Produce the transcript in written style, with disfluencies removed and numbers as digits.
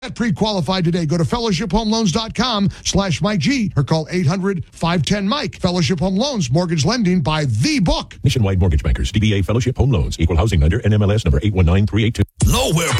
Get pre-qualified today. Go to fellowshiphomeloans.com/Mike G or call 800-510-MIKE. Fellowship Home Loans, mortgage lending by the book. Nationwide Mortgage Bankers, DBA Fellowship Home Loans, Equal Housing Lender, NMLS number 819382. Nowhere